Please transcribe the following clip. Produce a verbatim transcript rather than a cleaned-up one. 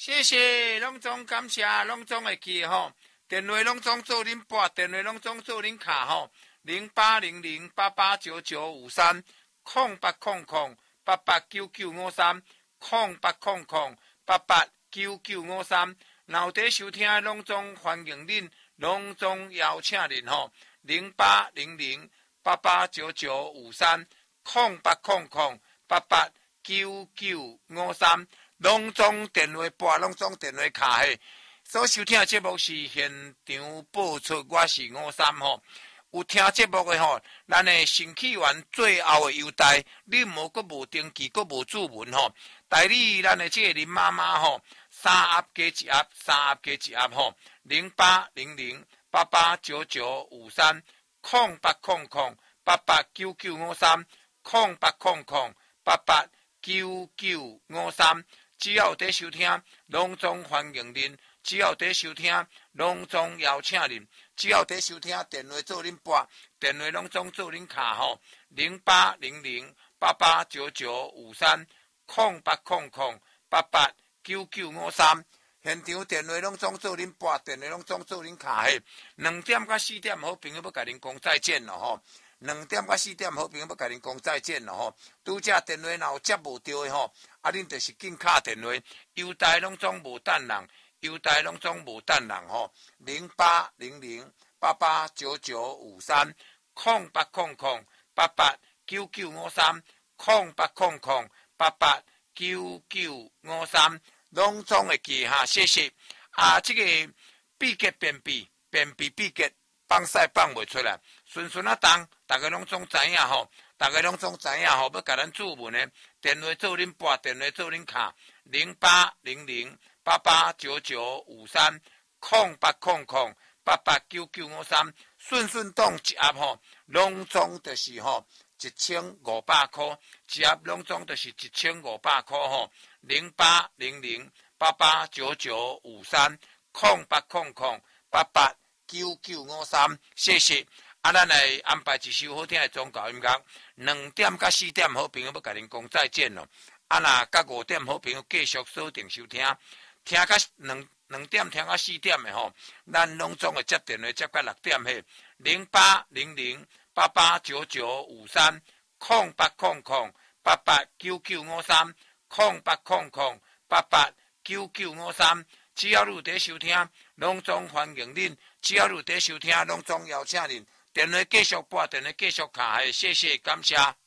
谢谢，拢总感谢，拢总会记吼。电话拢总做恁拨，电话拢总做恁卡吼。零八零零八八九九五三，空八空空八八九九五三，空八空空八八九九五三。有在收听的拢总欢迎恁，拢总邀请恁吼。零八零零八八九九五三，空八空空八八九九五三。拢总电话拨，拢总电话卡嘿。所收听的节目是现场播出，我是五三吼。有听节目的吼，咱的新起源最后的优待，你无阁无登记，阁无注文吼，代理咱的这个林妈妈吼，三盒加一盒，三盒加一盒吼，零八零零八八九九五三，空八空空八八九九五三，空八空空八八九九五三。只要在收听，拢总欢迎恁；只要在收听，拢总邀请恁；只要在收听，电话做恁拨，电话拢总做恁卡吼。零八零零八八九九五三，空八空空八八九九五三。现场电话拢总做恁拨，电话拢总做恁卡嘿。两点到四点，好朋友要甲恁讲再见咯吼。两点到四点，好朋友要甲恁讲再见咯吼。拄则电话若有接无到的吼，啊，恁就是紧敲电话，优待拢总无等人，优待拢总无等人吼。零八零零八八九九五三，空八空空八八九九五三，空八空空八八九九五三，拢总会记哈，谢谢。啊，这个秘诀便秘，便秘秘诀。放屎放袂出来，顺顺啊动，大家拢总知影吼，大家拢总知影吼，要甲咱注文的电话做恁拨，电话做恁卡，零八零零八八九九五三，空八空空八八九九五三，顺顺动一盒吼，拢总就是吼一千五百块，一盒拢总就是一千五百块吼，零八零零八八九九五三，空八空空八八。九九五三，谢谢。啊，咱来安排一首好听的宗教音乐。两点到四点，好朋友要甲恁讲再见咯。啊，那到五点，好朋友继续锁定收听。听到两两点听到四点的吼，咱拢总会接电话接到六点嘿。零八零零八八九九五三，空八空空八八九九五三，空八空空八八九九五三。只要你有在收听，拢总欢迎恁。只要有在收听，拢总邀请恁。电话继续拨，电话继续卡，谢谢，感谢。